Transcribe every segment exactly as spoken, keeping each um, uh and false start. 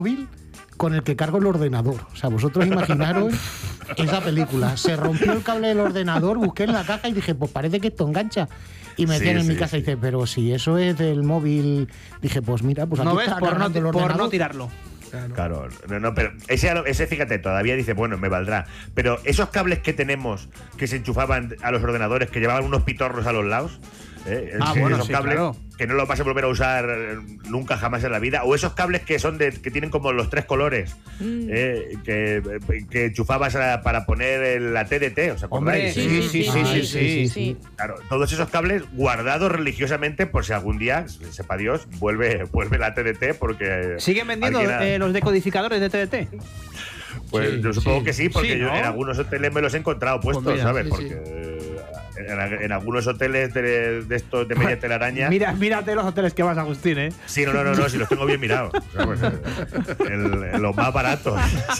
móvil con el que cargo el ordenador. O sea, vosotros imaginaros esa película. Se rompió el cable del ordenador, busqué en la caja y dije, pues parece que esto engancha. Y me decían sí, en sí, mi casa, sí. dice, pero si eso es del móvil, dije, pues mira, pues aquí no está ves, por no, el ordenador. por no tirarlo. Claro, claro no, no, pero ese, ese, fíjate, todavía dice, bueno, me valdrá. Pero esos cables que tenemos que se enchufaban a los ordenadores, que llevaban unos pitorros a los lados, eh, ah, bueno, esos sí, cables claro. que no los vas a volver a usar nunca jamás en la vida, o esos cables que son de que tienen como los tres colores, mm. eh, que, que enchufabas a, para poner la T D T, ¿os acordáis? Hombre, sí, sí, sí, sí, sí, sí, sí, sí. Claro, todos esos cables guardados religiosamente por si algún día, sepa Dios, vuelve, vuelve la T D T porque... ¿Siguen vendiendo ha... eh, los decodificadores de T D T? Pues sí, yo supongo sí. que sí, porque sí, yo ¿no? en algunos hoteles me los he encontrado puestos, pues mira, ¿sabes? Sí, porque... Sí. En, en algunos hoteles de, de estos de media telaraña. Mira, mírate los hoteles que vas, Agustín, ¿eh? Sí, no, no, no, no si los tengo bien mirados. ¿Sabes? El, el, los más baratos.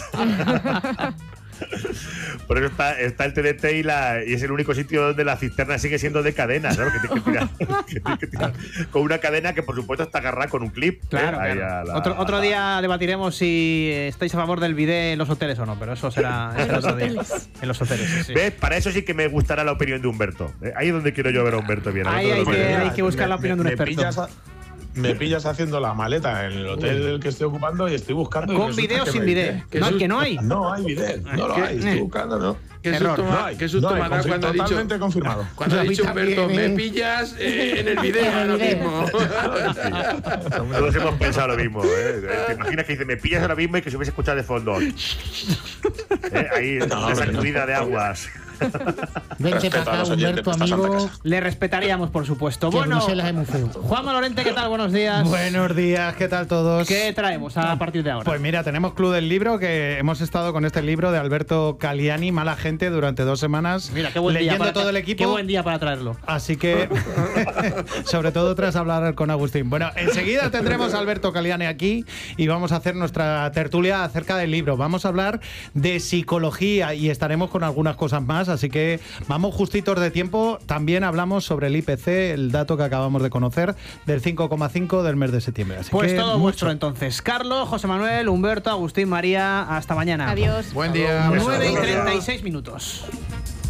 Por eso está, está el T D T y, la, y es el único sitio donde la cisterna sigue siendo de cadena, ¿sabes? Que tienes que tirar, que tienes que tirar con una cadena que por supuesto está agarrada con un clip. Claro, ¿eh? claro. La, otro, otro día debatiremos si estáis a favor del bidet en los hoteles o no, pero eso será, será otro día. En los hoteles, sí, sí. ¿Ves? Para eso sí que me gustará la opinión de Humberto. ¿eh? Ahí es donde quiero yo ver a Humberto bien. Ahí hay que, hay que buscar me, la opinión me, de un experto. Me pillas haciendo la maleta en el hotel que estoy ocupando y estoy buscando. ¿Con video o sin video? No, es que no hay. No hay video, no lo hay. Estoy buscando, ¿no? ¿Qué susto, no hay, ¿qué susto no me ha dado cuando ha dicho? Totalmente confirmado. Cuando ha dicho Humberto, me pillas eh, en el video ahora mismo. Todos hemos pensado lo mismo. ¿eh? ¿Te imaginas que dice, me pillas ahora mismo y que se hubiese escuchado de fondo? ¿Eh? Ahí, no, una sacudida no. de aguas. Vente para acá, Humberto, amigo. Le respetaríamos, por supuesto. Que bueno, es Juanma Lorente, ¿qué tal? Buenos días. Buenos días, ¿qué tal todos? ¿Qué traemos a partir de ahora? Pues mira, tenemos Club del Libro, que hemos estado con este libro de Alberto Caliani, Mala Gente, durante dos semanas. Mira, qué buen leyendo día para todo el equipo. Qué buen día para traerlo. Así que, sobre todo tras hablar con Agustín. Bueno, enseguida tendremos a Alberto Caliani aquí y vamos a hacer nuestra tertulia acerca del libro. Vamos a hablar de psicología y estaremos con algunas cosas más, así que vamos justitos de tiempo. También hablamos sobre el I P C, el dato que acabamos de conocer, del cinco coma cinco del mes de septiembre. Así pues que todo mucho. vuestro entonces. Carlos, José Manuel, Humberto, Agustín, María, hasta mañana. Adiós. Buen día. nueve y treinta y seis minutos.